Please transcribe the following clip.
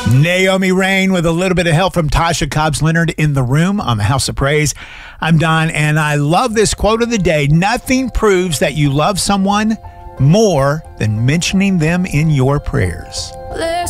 Naomi Rain with a little bit of help from Tasha Cobbs Leonard in the room on the House of Praise. I'm Don, and I love this quote of the day. Nothing proves that you love someone more than mentioning them in your prayers.